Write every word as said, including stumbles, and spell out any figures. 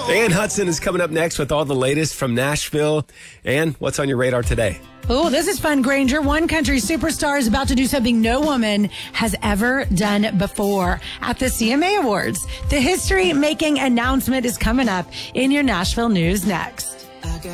Ann Hudson is coming up next with all the latest from Nashville. Ann, what's on your radar today? Oh, this is fun, Granger. One country superstar is about to do something no woman has ever done before at the C M A Awards. The history-making announcement is coming up in your Nashville news next.